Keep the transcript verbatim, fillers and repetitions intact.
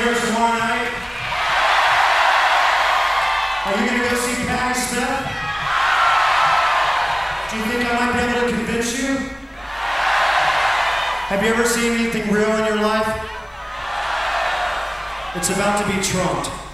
here tomorrow night? Are you gonna go see Patti Smith? Do you think I might be able to convince you? Have you ever seen anything real in your life? It's about to be trumped.